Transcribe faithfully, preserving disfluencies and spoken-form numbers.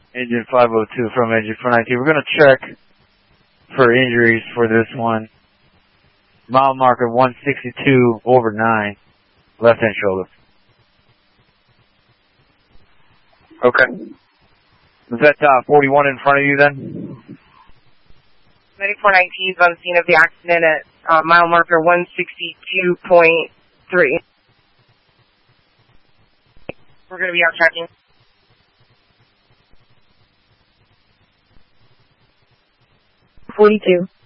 Engine five oh two from engine four nineteen. We're going to check for injuries for this one. Mile marker one sixty-two over nine, left hand shoulder. Okay. Is that uh, forty-one in front of you then? ninety-four nineteen is on the scene of the accident at uh, mile marker one sixty-two point three. We're going to be out tracking. forty-two.